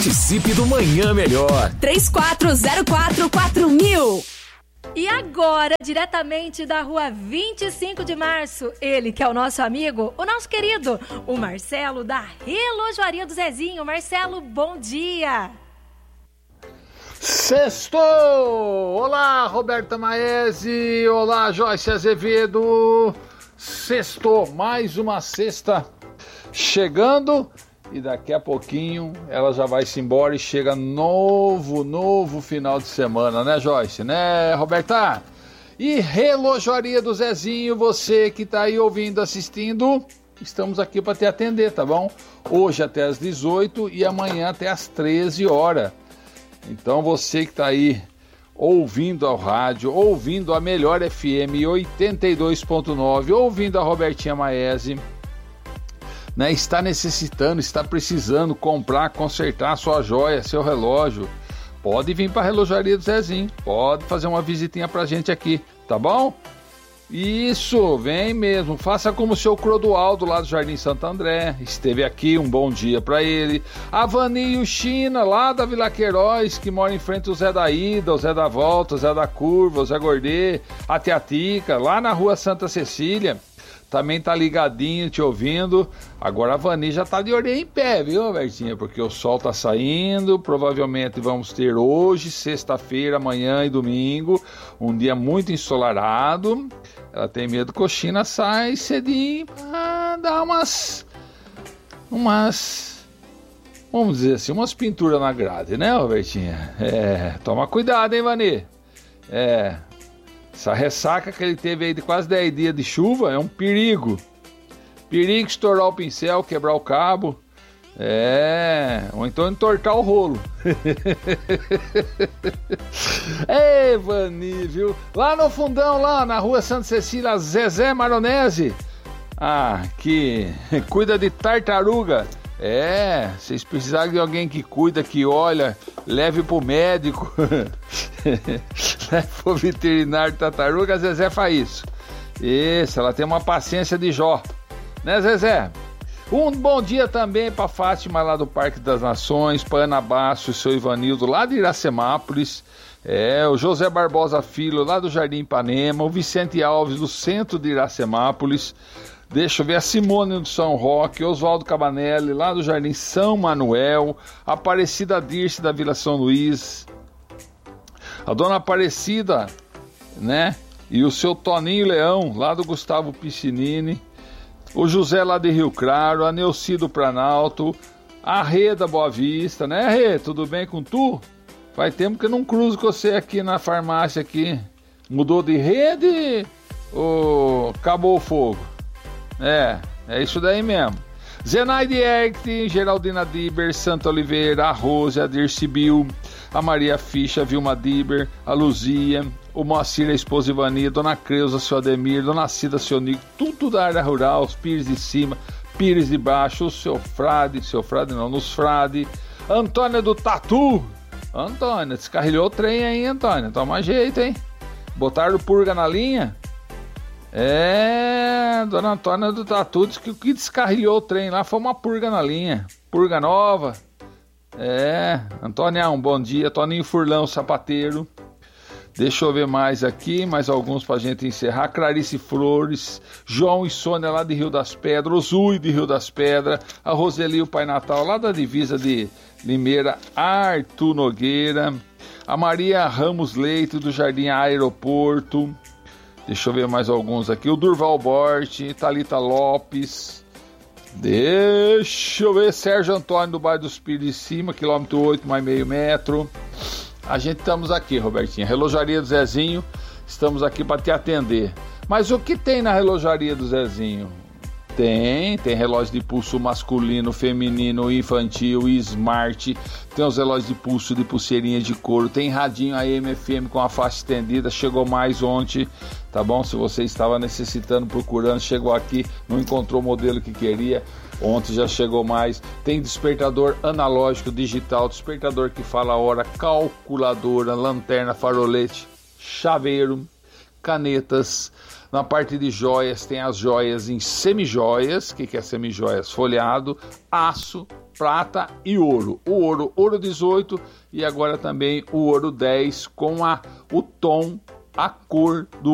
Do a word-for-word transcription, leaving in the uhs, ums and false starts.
Participe do Manhã Melhor. três quatro zero quatro quatro mil. E agora, diretamente da rua vinte e cinco de março, ele que é o nosso amigo, o nosso querido, o Marcelo da Relojoaria do Zezinho. Marcelo, bom dia. Sextou! Olá, Roberta Maese. Olá, Joyce Azevedo. Sextou, mais uma sexta chegando. E daqui a pouquinho ela já vai se embora e chega novo, novo final de semana, né, Joyce? Né, Roberta? E Relojoaria do Zezinho, você que tá aí ouvindo, assistindo, estamos aqui para te atender, tá bom? Hoje até às dezoito e amanhã até às treze horas. Então você que tá aí ouvindo ao rádio, ouvindo a Melhor F M oitenta e dois ponto nove, ouvindo a Robertinha Maese, né, está necessitando, está precisando comprar, consertar sua joia, seu relógio, pode vir para a Relojoaria do Zezinho, pode fazer uma visitinha pra gente aqui, tá bom? Isso, vem mesmo, faça como o seu Clodoaldo lá do Jardim Santo André, esteve aqui, um bom dia para ele. A Vaninho China, lá da Vila Queiroz, que mora em frente ao Zé da Ida, o Zé da Volta, o Zé da Curva, o Zé Gordê, a Teatica, lá na rua Santa Cecília, também tá ligadinho, te ouvindo. Agora a Vani já tá de orelha em pé, viu, Bertinha? Porque o sol tá saindo, provavelmente vamos ter hoje, sexta-feira, amanhã e domingo, um dia muito ensolarado. Ela tem medo que o China sai cedinho pra dar umas, umas, vamos dizer assim, umas pinturas na grade, né, Robertinha? É, toma cuidado, hein, Vani? É... Essa ressaca que ele teve aí de quase dez dias de chuva é um perigo. Perigo estourar o pincel, quebrar o cabo. É, ou então entortar o rolo. Ei, Vani, viu? Lá no fundão, lá na rua Santa Cecília, Zezé Maronese. Ah, que cuida de tartaruga. É, vocês precisarem de alguém que cuida, que olha, leve pro médico, leve pro veterinário tartaruga, a Zezé faz isso. Isso, ela tem uma paciência de Jó, né, Zezé? Um bom dia também pra Fátima lá do Parque das Nações, pra Ana Basso e seu Ivanildo lá de Iracemápolis, é, o José Barbosa Filho lá do Jardim Ipanema, o Vicente Alves do centro de Iracemápolis. Deixa eu ver, a Simone do São Roque, Oswaldo Cabanelli, lá do Jardim São Manuel, Aparecida Dirce da Vila São Luís, a dona Aparecida, né, e o seu Toninho Leão, lá do Gustavo Piscinini, o José lá de Rio Claro, a Neuci do Planalto, a Rê da Boa Vista, né, Rê, tudo bem com tu? Faz tempo que eu não cruzo com você aqui na farmácia aqui, mudou de rede ou acabou o fogo? É, é isso daí mesmo. Zenaide Ergt, Geraldina Diber, Santa Oliveira, a Rose, a Dirce Bill, a Maria Ficha, a Vilma Diber, a Luzia, o Moacir, a esposa Ivani, Dona Creuza, seu Ademir, Dona Cida, seu Nico, tudo da área rural, os Pires de cima, Pires de baixo, o seu Frade, seu Frade não, nos Frade, Antônia do Tatu. Antônia, descarrilhou o trem aí, Antônia, toma jeito, hein? Botaram purga na linha? É, Dona Antônia do Tatu disse que o que descarrilhou o trem lá foi uma purga na linha. Purga nova. É, Antônia, um bom dia. Toninho Furlão, sapateiro. Deixa eu ver mais aqui, mais alguns pra gente encerrar. Clarice Flores, João e Sônia lá de Rio das Pedras, Ozui de Rio das Pedras, a Roseli, o Pai Natal lá da divisa de Limeira, Arthur Nogueira, a Maria Ramos Leite do Jardim Aeroporto. Deixa eu ver mais alguns aqui. O Durval Borte, Thalita Lopes. Deixa eu ver. Sérgio Antônio do bairro dos Pires de Cima, quilômetro oito, mais meio metro. A gente estamos aqui, Robertinha. Relojaria do Zezinho. Estamos aqui para te atender. Mas o que tem na Relojaria do Zezinho? Tem, tem relógio de pulso masculino, feminino, infantil e smart. Tem os relógios de pulso de pulseirinha de couro. Tem radinho A M F M com a faixa estendida. Chegou mais ontem, tá bom? Se você estava necessitando, procurando, chegou aqui, não encontrou o modelo que queria. Ontem já chegou mais. Tem despertador analógico, digital, despertador que fala a hora, calculadora, lanterna, farolete, chaveiro, canetas, Na parte de joias tem as joias em semijoias. O que, que é semijoias? Folhado, aço, prata e ouro. O ouro, ouro dezoito e agora também o ouro dez com a, o tom, a cor do